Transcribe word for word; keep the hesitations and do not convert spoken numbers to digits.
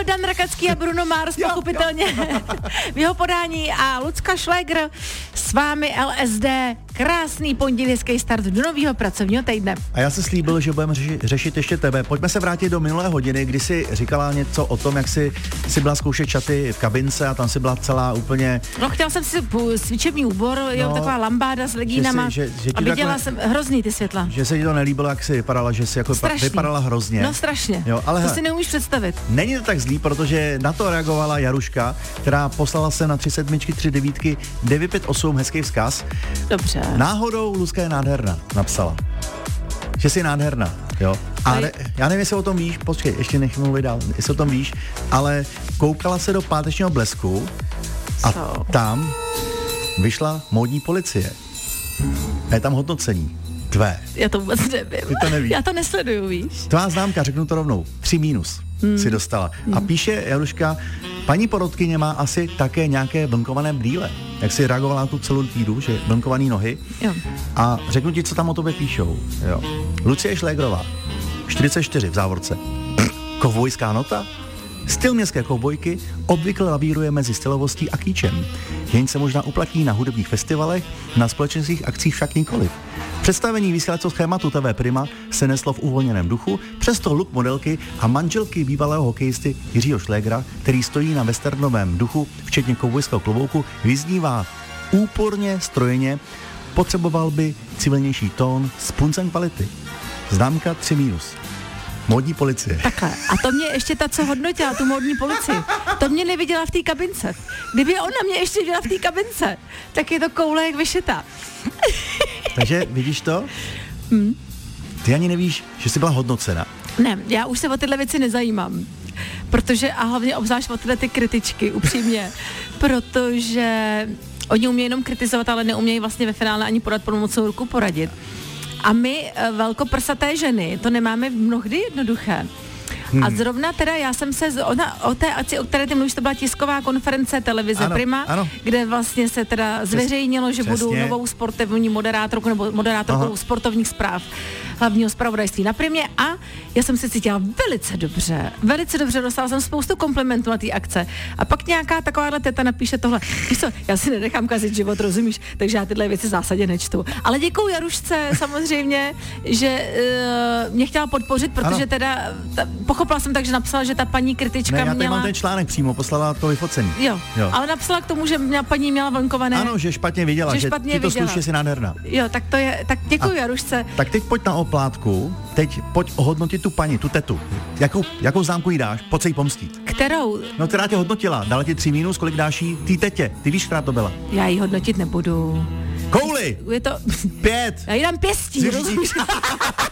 Dan Rakacký a Bruno Mars, pochopitelně v jeho podání a Lucka Šlégr s vámi L S D. Krásný pondělí, hezký start do nového pracovního týdne. A já se slíbil, že budeme řeši, řešit ještě tebe. Pojďme se vrátit do minulé hodiny, kdy jsi říkala něco o tom, jak jsi, jsi byla zkoušet čaty v kabince a tam si byla celá úplně... No, chtěla jsem si cvičební úbor, no, jo, taková lambáda s legínama že si, že, že a viděla takhle, jsem hrozný ty světla. Že se ti to nelíbilo, jak jsi vypadala, že jsi jako strašný. Vypadala hrozně. No strašně, jo, ale to hele, si neumíš představit. Není to tak zlý, protože na to reagovala Jaruška, která poslala se na tři sedmičky, tři devítky, devět pět osm, hezký vzkaz. Dobře. Náhodou Luzka je nádherná, napsala. Že jsi nádherná, jo. A re, já nevím, jestli o tom víš, počkej, ještě nech mluvit dál, jestli o tom víš, ale koukala se do pátečního Blesku a Co? tam vyšla módní policie. A je tam hodnocení. Tvé. Já to vůbec nevím. Ty to nevíš. Já to nesleduju, víš. Tvá známka, řeknu to rovnou, tři mínus hmm. si dostala. Hmm. A píše Jaruška, paní porotkyně má asi také nějaké vlnkované brýle. Jak si reagovala na tu celou týdu, že vlnkovaný nohy. Jo. A řeknu ti, co tam o tobě píšou. Jo. Lucie Šlégrová, čtyřicet čtyři v závorce. Kovbojská nota? Styl městské kovbojky obvykle lavíruje mezi stylovostí a kýčem. Jen se možná uplatní na hudebních festivalech, na společenských akcích však nikoliv. Představení vysílacího schématu T V Prima se neslo v uvolněném duchu, přesto look modelky a manželky bývalého hokejisty Jiřího Šlégra, který stojí na westernovém duchu, včetně kovbojského klobouku, vyznívá úporně, strojeně, potřeboval by civilnější tón s puncem kvality. Známka tři mínus. Módní policie. Takhle. A to mě ještě ta, co hodnotila, tu módní policii, to mě neviděla v té kabince. Kdyby ona mě ještě viděla v té kabince, tak je to koule jak vyšitá. Takže vidíš to? Hmm. Ty ani nevíš, že jsi byla hodnocena. Ne, já už se o tyhle věci nezajímám. Protože, a hlavně obzvlášť o tyhle ty kritičky, upřímně, protože oni umějí jenom kritizovat, ale neumějí vlastně ve finále ani podat pomocnou ruku poradit. A my, velkoprsaté ženy, to nemáme mnohdy jednoduché. Hmm. A zrovna teda já jsem se, ona, o té akci, o které ty mluvíš, to byla tisková konference televize ano, Prima, ano. kde vlastně se teda zveřejnilo, že Přesně. budu novou sportovní moderátorkou nebo moderátorkou Aha. sportovních zpráv hlavního zpravodajství na Primě a já jsem se cítila velice dobře, velice dobře, dostala jsem spoustu komplimentů na té akce a pak nějaká takováhle teta napíše tohle, víš co, já si nenechám kazit život, rozumíš, takže já tyhle věci v zásadě nečtu. Ale děkuju Jarušce samozřejmě, že uh, mě chtěla podpořit, protože ano. teda ta, pochopila jsem tak, že napsala, že ta paní kritička ne, já tady měla... mám ten článek přímo, poslala to vyfocení. Jo, jo, ale napsala k tomu, že měla, paní měla vlnkované... Ano, že špatně viděla, že, že špatně ty to viděla. slušně si nádherná. Jo, tak to je, tak děkuju Jarušce. Tak teď pojď na oplátku, teď pojď ohodnotit tu paní, tu tetu. Jakou, jakou známku jí dáš? Pojď se jí pomstít. Kterou? No, která tě hodnotila, dala ti tři mínus, kolik dáš jí? Tý tetě, ty víš, která to byla. Já ji hodnotit nebudu. Kouli! Je to... Pět! Já jí dám pěstí, rozumíš?